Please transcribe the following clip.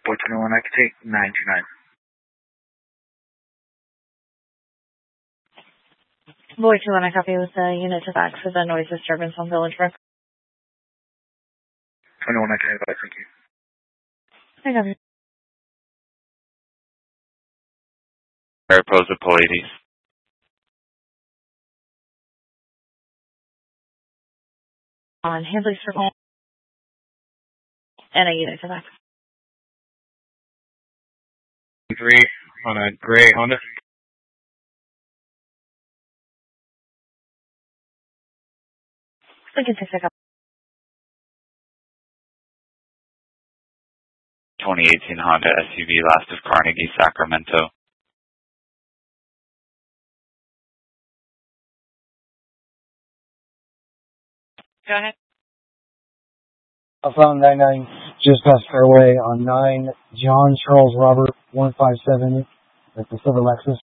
Boy 21, I can take 929. Boy 21, I copy with the unit to back for the noise disturbance on Village Brook. 21, I can advise, thank you. I copy. Mariposa Pallades. On Handley's for call. And a unit to back. 3 on a gray Honda. Lincoln 6, I copy. 2018 Honda SUV, last of Carnegie, Sacramento. Go ahead. I found 99 just past Fairway on 9 John Charles Robert 157 at the Silver Lexus.